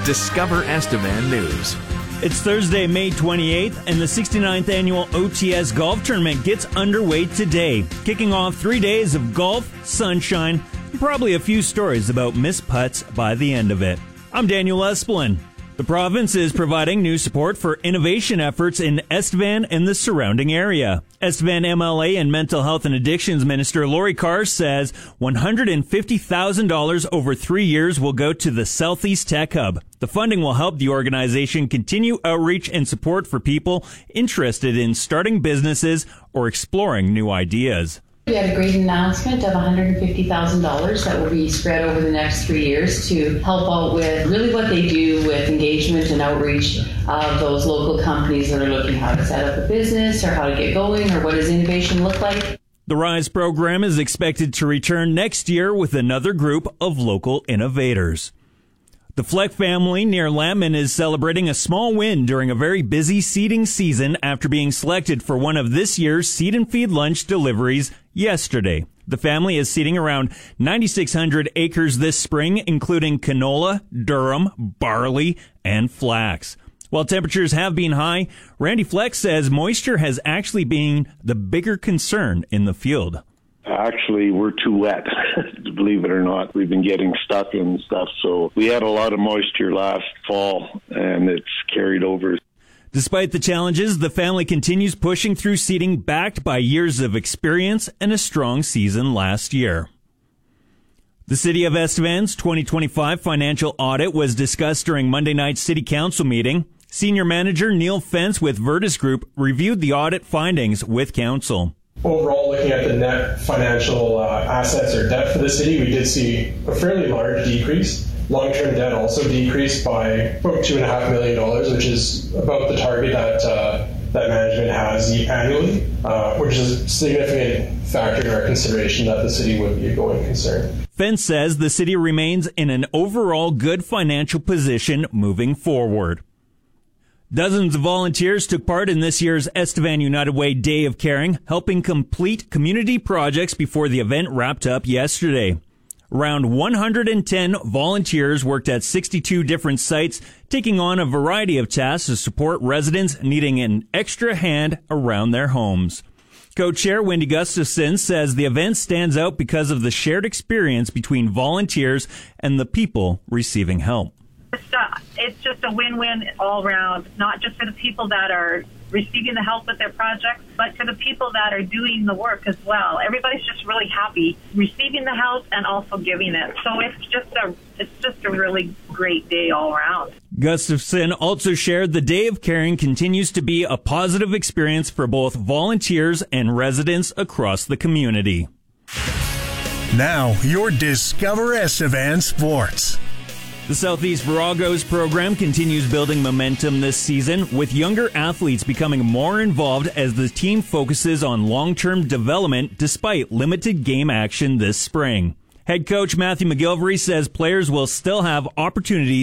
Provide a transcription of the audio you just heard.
Discover Estevan News. It's Thursday, May 28th, and the 69th annual OTS Golf Tournament gets underway today, kicking off 3 days of golf, sunshine, and probably a few stories about missed putts by the end of it. I'm Daniel Esplin. The province is providing new support for innovation efforts in Estevan and the surrounding area. Estevan MLA and Mental Health and Addictions Minister Lori Carr says $150,000 over 3 years will go to the Southeast Tech Hub. The funding will help the organization continue outreach and support for people interested in starting businesses or exploring new ideas. We had a great announcement of $150,000 that will be spread over the next 3 years to help out with really what they do with engagement and outreach of those local companies that are looking how to set up a business or how to get going or what does innovation look like. The RISE program is expected to return next year with another group of local innovators. The Fleck family near Lambman is celebrating a small win during a very busy seeding season after being selected for one of this year's Seed and Feed lunch deliveries yesterday. The family is seeding around 9,600 acres this spring, including canola, durum, barley, and flax. While temperatures have been high, Randy Fleck says moisture has actually been the bigger concern in the field. Actually, we're too wet, believe it or not. We've been getting stuck and stuff, so we had a lot of moisture last fall, and it's carried over. Despite the challenges, the family continues pushing through seeding backed by years of experience and a strong season last year. The City of Estevan's 2025 financial audit was discussed during Monday night's City Council meeting. Senior Manager Neil Fence with Virtus Group reviewed the audit findings with Council. Overall, looking at the net financial assets or debt for the city, we did see a fairly large decrease. Long-term debt also decreased by about $2.5 million, which is about the target that management has annually, which is a significant factor in our consideration that the city would be a going concern. Fence says the city remains in an overall good financial position moving forward. Dozens of volunteers took part in this year's Estevan United Way Day of Caring, helping complete community projects before the event wrapped up yesterday. Around 110 volunteers worked at 62 different sites, taking on a variety of tasks to support residents needing an extra hand around their homes. Co-chair Wendy Gustafson says the event stands out because of the shared experience between volunteers and the people receiving help. It's just a win-win all around, not just for the people that are receiving the help with their projects, but to the people that are doing the work as well. Everybody's just really happy receiving the help and also giving it. So it's just a really great day all around. Gustafson also shared the Day of Caring continues to be a positive experience for both volunteers and residents across the community. Now, your Discover Estevan Sports. The Southeast Viragos program continues building momentum this season, with younger athletes becoming more involved as the team focuses on long-term development despite limited game action this spring. Head coach Matthew McGilvery says players will still have opportunities